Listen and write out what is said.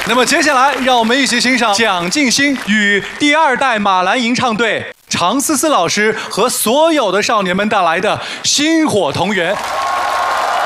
那么接下来，让我们一起欣赏蒋劲新与第2代马兰吟唱队常思思老师和所有的少年们带来的《星火同源》。